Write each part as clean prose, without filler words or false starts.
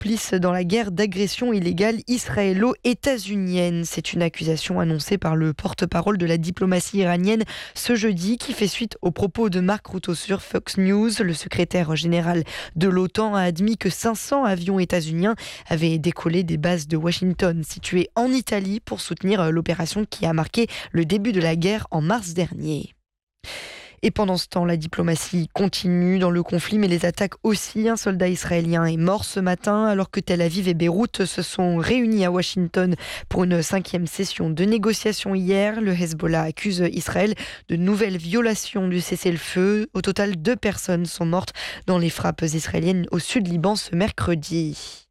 complice dans la guerre d'agression illégale israélo-états-unienne. C'est une accusation annoncée par le porte-parole de la diplomatie iranienne ce jeudi, qui fait suite aux propos de Mark Rutte sur Fox News. Le secrétaire général de l'OTAN a admis que 500 avions états-uniens avaient décollé des bases de Washington situées en Italie pour soutenir l'opération qui a marqué le début de la guerre en mars dernier. Et pendant ce temps, la diplomatie continue dans le conflit, mais les attaques aussi. Un soldat israélien est mort ce matin, alors que Tel Aviv et Beyrouth se sont réunis à Washington pour une 5e session de négociation hier. Le Hezbollah accuse Israël de nouvelles violations du cessez-le-feu. Au total, 2 personnes sont mortes dans les frappes israéliennes au sud Liban ce mercredi.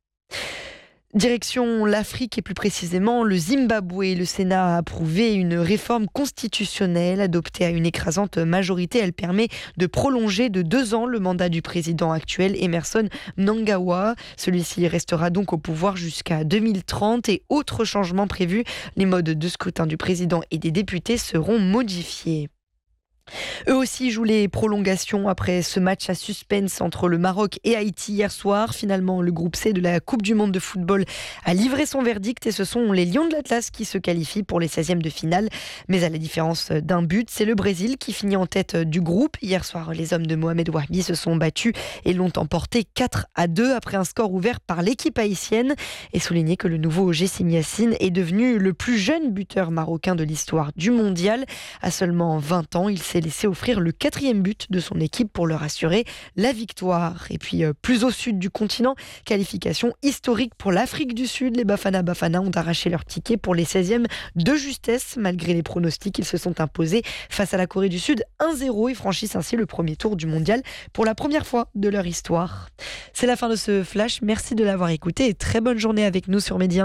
Direction l'Afrique et plus précisément le Zimbabwe. Le Sénat a approuvé une réforme constitutionnelle adoptée à une écrasante majorité. Elle permet de prolonger de 2 ans le mandat du président actuel, Emmerson Mnangagwa. Celui-ci restera donc au pouvoir jusqu'à 2030. Et autre changement prévu, les modes de scrutin du président et des députés seront modifiés. Eux aussi jouent les prolongations après ce match à suspense entre le Maroc et Haïti hier soir. Finalement, le groupe C de la Coupe du Monde de football a livré son verdict et ce sont les Lions de l'Atlas qui se qualifient pour les 16e de finale. Mais à la différence d'un but, c'est le Brésil qui finit en tête du groupe. Hier soir, les hommes de Mohamed Wahbi se sont battus et l'ont emporté 4-2 après un score ouvert par l'équipe haïtienne. Et souligner que le nouveau Jessim Yassine est devenu le plus jeune buteur marocain de l'histoire du mondial. À seulement 20 ans, il s'est laissé offrir le 4e but de son équipe pour leur assurer la victoire. Et puis plus au sud du continent, qualification historique pour l'Afrique du Sud. Les Bafana Bafana ont arraché leur ticket pour les 16e de justesse. Malgré les pronostics, ils se sont imposés face à la Corée du Sud 1-0 et franchissent ainsi le premier tour du mondial pour la première fois de leur histoire. C'est la fin de ce flash. Merci de l'avoir écouté et très bonne journée avec nous sur Média.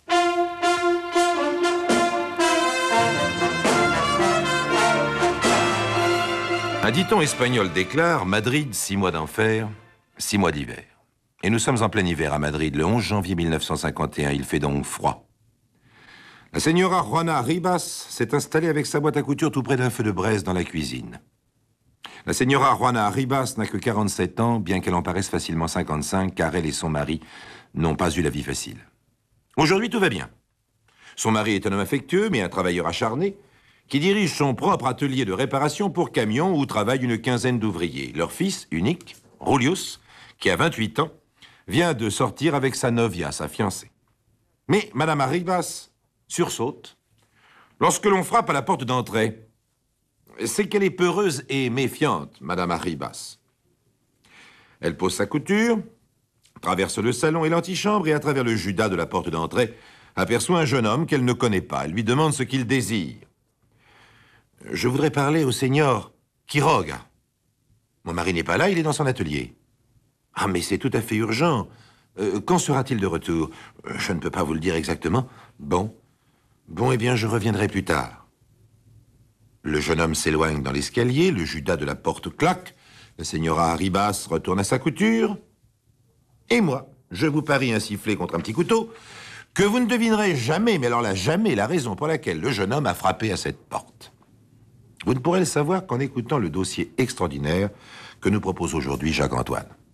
Un dicton espagnol déclare « Madrid, 6 mois d'enfer, 6 mois d'hiver ». Et nous sommes en plein hiver à Madrid, le 11 janvier 1951. Il fait donc froid. La señora Juana Ribas s'est installée avec sa boîte à couture tout près d'un feu de braise dans la cuisine. La señora Juana Ribas n'a que 47 ans, bien qu'elle en paraisse facilement 55, car elle et son mari n'ont pas eu la vie facile. Aujourd'hui, tout va bien. Son mari est un homme affectueux, mais un travailleur acharné, qui dirige son propre atelier de réparation pour camions où travaillent une quinzaine d'ouvriers. Leur fils unique, Julius, qui a 28 ans, vient de sortir avec sa novia, sa fiancée. Mais Madame Arribas sursaute lorsque l'on frappe à la porte d'entrée. C'est qu'elle est peureuse et méfiante, Madame Arribas. Elle pose sa couture, traverse le salon et l'antichambre et à travers le judas de la porte d'entrée, aperçoit un jeune homme qu'elle ne connaît pas. Elle lui demande ce qu'il désire. « Je voudrais parler au seigneur Quiroga. Mon mari n'est pas là, il est dans son atelier. »« Ah, mais c'est tout à fait urgent. Quand sera-t-il de retour ? » ?»« Je ne peux pas vous le dire exactement. »« Bon, eh bien, je reviendrai plus tard. » Le jeune homme s'éloigne dans l'escalier, le judas de la porte claque, la señora Arribas retourne à sa couture. Et moi, je vous parie un sifflet contre un petit couteau, que vous ne devinerez jamais, mais alors là, jamais, la raison pour laquelle le jeune homme a frappé à cette porte. Vous ne pourrez le savoir qu'en écoutant le dossier extraordinaire que nous propose aujourd'hui Jacques-Antoine.